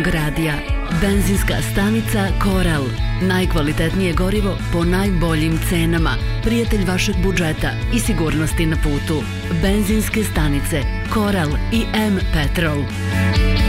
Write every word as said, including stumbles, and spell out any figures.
komercijalnog radija. Benzinska stanica Koral. Najkvalitetnije gorivo po najboljim cenama. Prijatelj vašeg budžeta i sigurnosti na putu. Benzinske stanice Koral i M Petrol.